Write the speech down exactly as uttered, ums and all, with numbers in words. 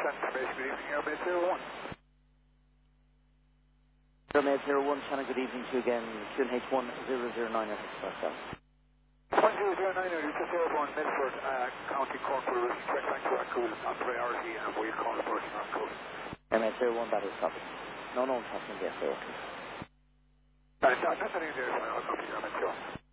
information. Good evening, Airmail zero one. Airmail zero one, Channel, good evening to you again. Q N H one zero zero nine at Express. one zero zero nine, you just airborne Milford, uh, County Cork, we're direct back to Raccoon on priority, and we'll call the person Raccoon. Airmail zero one, that is copied. No, no, traffic in the S A O. Uh, nothing in there, I'll copy Airmail zero.